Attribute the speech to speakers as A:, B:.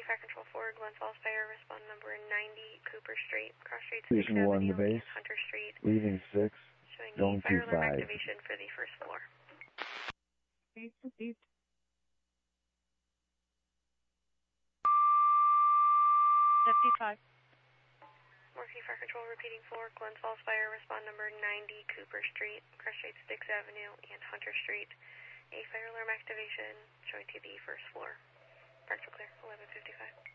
A: Fire Control 4, Glen Falls Fire, respond number 90, Cooper Street, Cross Street, 6th
B: Station 1,
A: Avenue,
B: the base.
A: and Hunter Street.
B: Leaving 6,
A: Showing
B: going
A: a fire
B: to
A: alarm
B: 5.
A: activation for the first floor.
C: Received. 55.
A: Morphe Fire Control repeating 4, Glen Falls Fire, respond number 90, Cooper Street, Cross Street, 6th Avenue, and Hunter Street. A fire alarm activation showing to the first floor. Parks are clear, 11:55.